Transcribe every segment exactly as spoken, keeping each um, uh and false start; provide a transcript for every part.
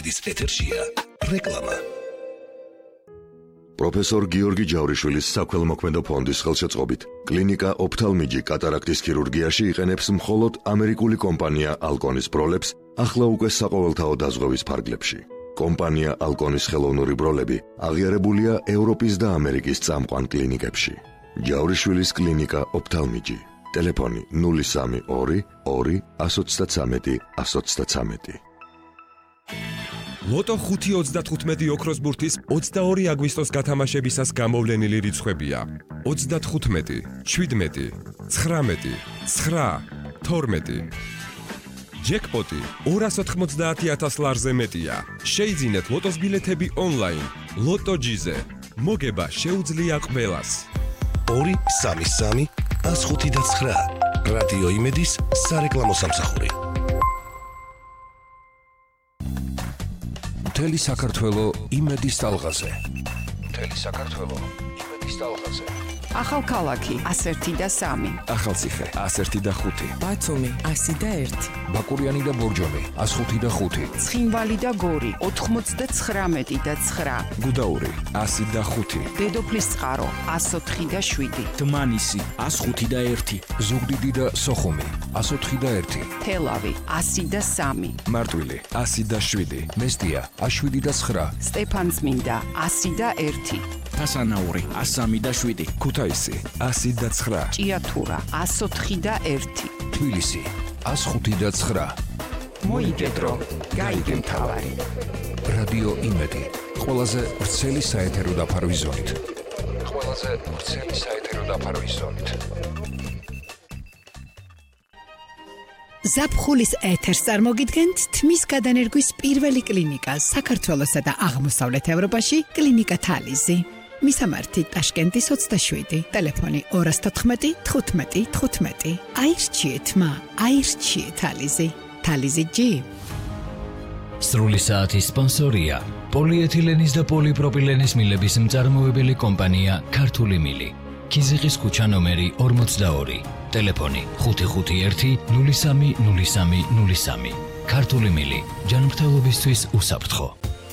იმედის ეთერშია რეკლამა. პროფესორ გიორგი ჯავრიშვილის საქველმოქმედო ფონდის ხელშეწყობით კლინიკა ოფთალმიჯი კატარაქტის ქირურგიაში იყენებს მხოლოდ ამერიკული კომპანია ალკონის ბროლებს ახლა უკვე საყოველთაო დაზღვევის ფარგლებში. კომპანია ალკონის ხელოვნური ბროლები აღიარებულია ევროპის და ამერიკის წამყვან კლინიკებში. ჯავრიშვილის კლინიკა ოფთალმიჯი. ტელეფონი ნული სამი ორი ორი εκατო ოცდათვრამეტი εκατო ოცდათვრამეტი. ლოტო ხუთი ოცდათხუთმეტი ოქროს ბურთის ოცდაორი აგვისტოს გათამაშებისას გამოვლენილი რიცხვებია: ოცდათხუთმეტი, შვიდმეტი, ცხრამეტი, ცხრა, თორმეტი. ჯეკპოტი ორას ოთხმოცდაათი ათას ლარზე მეტია. შეიძინეთ ლოტოს ბილეთები ონლაინ. ლოტო ჯიზე. მოგება შეუძლია ყველას. ორი სამი სამი ას ხუთი და ცხრა. რადიო იმედის სარეკლამო სამსახური. მთელი საქართველო იმედის ტალღაზე. მთელი საქართველო იმედის ტალღაზე. ახალქალაქი ას ერთი და სამი. ახალციხე ას ერთი და ხუთი. ბათუმი ასი და ერთი. ბაკურიანი და ბორჯომი ას ხუთი და ხუთი. ცხინვალი და გორი ოთხმოცდათვრამეტი და ცხრა. გუდაური ასი და ხუთი. დედოფლის წყარო ას ოთხი და შვიდი. დმანისი ას ხუთი და ერთი. ზუგდიდი და სოხუმი ას ოთხი და ერთი. თელავი ასი და სამი. მარტვილი ასი და შვიდი. მესტია ას შვიდი და ცხრა. სტეფანწმინდა ასი და ერთი. თასანაური ას სამი და შვიდი. ქუთაისი ასი და ცხრა. ჭიათურა ას ოთხი და ერთი. თბილისი ას ხუთი და ცხრა. მოიგედრო გაიგე მთავარი. რადიო იმედი ყველაზე ვრცელი საეთერო დაფარვის ზონით. ყველაზე ვრცელი საეთერო დაფარვის ზონით. ზაფხულის ეთერს წარმოგიდგენთ თმის გადანერგვის პირველი კლინიკა საქართველოსა და აღმოსავლეთ ევროპაში კლინიკა თალიზი. მისამართი ტაშკენტის ოცდაშვიდი. ტელეფონი ორას თოთხმეტი თხუთმეტი თხუთმეტი. აირჩიეთ მა, აირჩიეთ თალიზი. თალიზი ჯი. სრული საათის სპონსორია პოლიეთილენის და პოლიპროპილენის მილების მწარმოებელი კომპანია ქართული მილი. ქიზიყის ქუჩა ნომერი ორმოცდაორი. ტელეფონი ხუთი ხუთი ერთი ნული სამი ნული სამი ნული სამი. ქართული მილი ჯანმრთელობისთვის უსაფრთხო.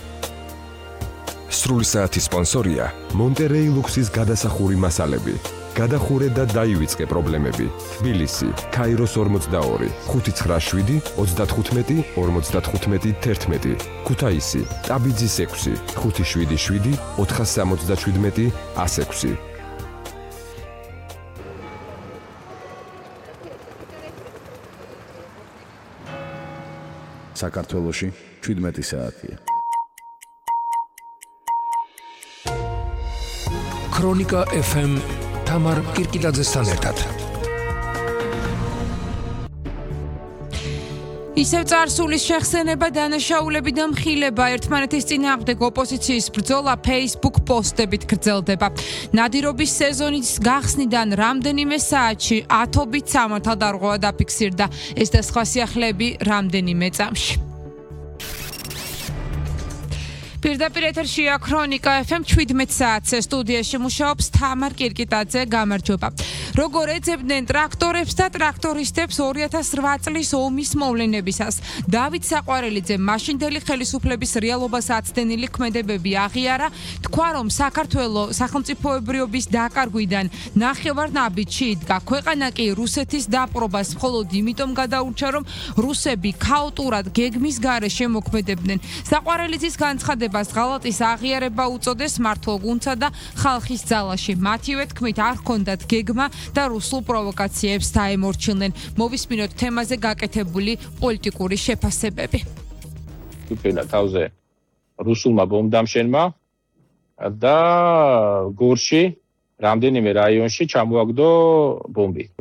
სრული საათის სპონსორია მონტერეი ლუქსის გადასახური მასალები. გადახურე და დაივიწყე პრობლემები. თბილისი, ქაიროს ორმოცდაორი, ხუთი ცხრა შვიდი ოცდათხუთმეტი ორმოცდათხუთმეტი თერთმეტი. ქუთაისი, ტაბიძის ექვსი, ხუთი შვიდი შვიდი ოთხას სამოცდაშვიდმეტი ას ექვსი. საქართველოში შვიდმეტი საათია. ქრონიკა ეფ ემ თამარ კირკიტაძესთან ერთად. ისევ წარსულის შეხსენება, დანაშაულები და მხილება, ერთმანეთის წინააღმდეგ ოპოზიციის ბრძოლა Facebook პოსტებით გრძელდება. ნადირობის სეზონის გახსნიდან რამდენიმე საათში ათობით სამართალდარღვევა დაფიქსირდა. ეს და სხვა სიახლეები რამდენიმე წამში. პირდაპირ ეთერშია ქრონიკა ეფ ემ შვიდმეტ საათზე. სტუდიაში მუშაობს თამარ კირკიტაძე. გამარჯობა. როგორ ეძებდნენ ტრაქტორებს და ტრაქტორისტებს ორი ათას რვა წლის ომის მოვლენებისას. დავით საყვარელიძე მაშინდელი ხელისუფლების რეალობას აცდენილი ქმედებები აღიარა, თქვა რომ საქართველოს სახელმწიფოებრიობის დაკარგვიდან ნახევარნაბიჯში იდგა. ქვეყანა კი რუსეთის დაპყრობას მხოლოდ იმიტომ გადაურჩა, რომ რუსები ქაოტურად გეგმის გარეშე მოქმედებდნენ. საყვარელიძის განცხადებას ღალატის აღიარება უწოდეს მართლ გუნდსა და ხალხის ძალაში. მათივე თქმით არ ჰქონდათ გეგმა და რუსულ პროვოკაციებს დაემორჩილნენ. მოვისმინოთ თემაზე გაკეთებული პოლიტიკური შეფასებები. უფენა თავზე რუსულმა ბომბდამშენმა და გორში რამდენიმე რაიონში ჩამოაგდო ბომბი.